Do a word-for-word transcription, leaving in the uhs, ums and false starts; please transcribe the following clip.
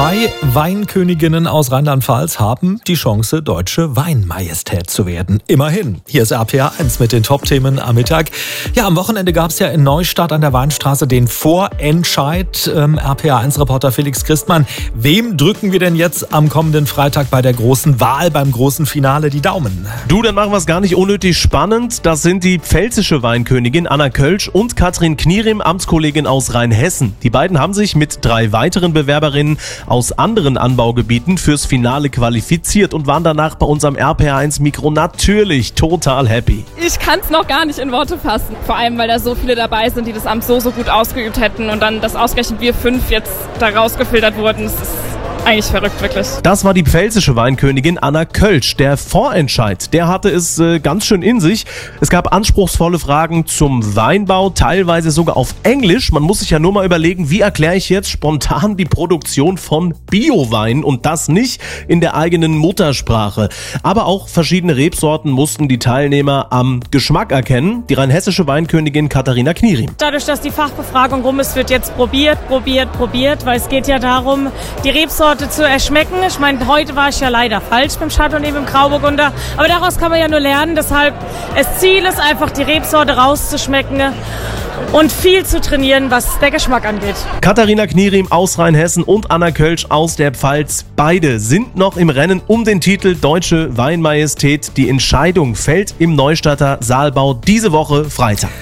Zwei Weinköniginnen aus Rheinland-Pfalz haben die Chance, deutsche Weinmajestät zu werden. Immerhin. Hier ist R P R eins mit den Top-Themen am Mittag. Ja, am Wochenende gab es ja in Neustadt an der Weinstraße den Vorentscheid. Ähm, R P R eins-Reporter Felix Christmann. Wem drücken wir denn jetzt am kommenden Freitag bei der großen Wahl, beim großen Finale die Daumen? Du, dann machen wir es gar nicht unnötig spannend. Das sind die pfälzische Weinkönigin Anna Kölsch und Katrin Knierim, Amtskollegin aus Rheinhessen. Die beiden haben sich mit drei weiteren Bewerberinnen aus anderen Anbaugebieten fürs Finale qualifiziert und waren danach bei unserem R P R eins Mikro natürlich total happy. Ich kann es noch gar nicht in Worte fassen. Vor allem, weil da so viele dabei sind, die das Amt so, so gut ausgeübt hätten und dann, dass ausgerechnet wir fünf jetzt da rausgefiltert wurden. Das ist eigentlich verrückt, wirklich. Das war die pfälzische Weinkönigin Anna Kölsch. Der Vorentscheid, der hatte es äh, ganz schön in sich. Es gab anspruchsvolle Fragen zum Weinbau, teilweise sogar auf Englisch. Man muss sich ja nur mal überlegen, wie erkläre ich jetzt spontan die Produktion von Biowein und das nicht in der eigenen Muttersprache. Aber auch verschiedene Rebsorten mussten die Teilnehmer am Geschmack erkennen. Die rheinhessische Weinkönigin Katharina Knierim. Dadurch, dass die Fachbefragung rum ist, wird jetzt probiert, probiert, probiert, weil es geht ja darum, die Rebsorte zu erschmecken. Ich meine, heute war ich ja leider falsch beim Chardonnay, beim Grauburgunder, aber daraus kann man ja nur lernen. Deshalb, das Ziel ist einfach, die Rebsorte rauszuschmecken und viel zu trainieren, was der Geschmack angeht. Katharina Knierim aus Rheinhessen und Anna Kölsch aus der Pfalz. Beide sind noch im Rennen um den Titel Deutsche Weinmajestät. Die Entscheidung fällt im Neustadter Saalbau diese Woche Freitag.